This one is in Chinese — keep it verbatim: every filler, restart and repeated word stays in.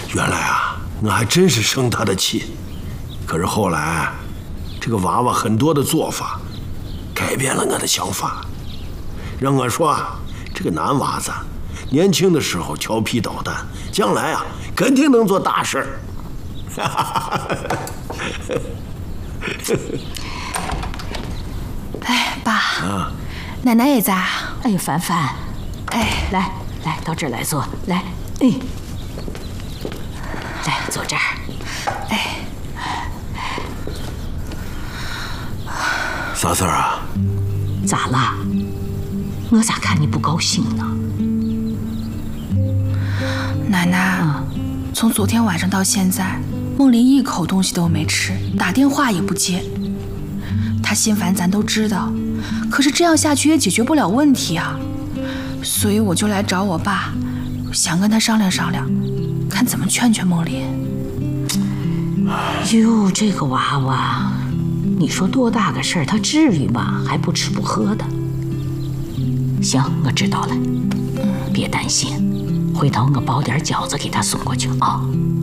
原来啊，我还真是生他的气，可是后来，这个娃娃很多的做法，改变了我的想法，让我说啊，这个男娃子年轻的时候调皮捣蛋，将来啊肯定能做大事儿。 哎，爸， 啊， 奶奶也在啊。 哎，凡凡， 哎， 来来，到这儿来坐，来，哎，来坐这儿。 哎， 啥事儿啊？ 咋了？我咋看你不高兴呢？ 奶奶，从昨天晚上到现在，梦玲一口东西都没吃，打电话也不接。她心烦咱都知道，可是这样下去也解决不了问题啊。所以我就来找我爸，想跟他商量商量，看怎么劝劝梦玲。 哟，这个娃娃，你说多大个事儿，他至于吗？还不吃不喝的。行，我知道了，别担心，回头我包点饺子给他送过去啊。